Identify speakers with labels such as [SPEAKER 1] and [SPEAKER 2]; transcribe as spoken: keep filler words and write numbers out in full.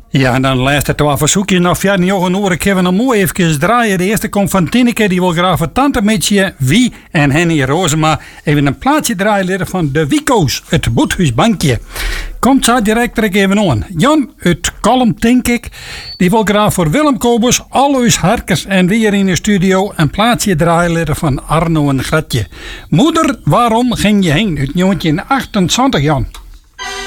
[SPEAKER 1] Ja, en dan laatste twee verzoekjes nog verder nog een oren kunnen we nog mooi even draaien. De eerste komt van Tineke, die wil graag voor Tante Mitje, Wie en Henny Rozema even een plaatsje draaien leren van de Wico's, het Boethuisbankje. Komt zo direct er even aan. Jan uit Kalm, denk ik, die wil graag voor Willem Kobus, Alois Harkers en weer in de studio een plaatsje draaien leren van Arno en Gratje. Moeder, waarom ging je heen? Uit negentien achtentwintig, Jan.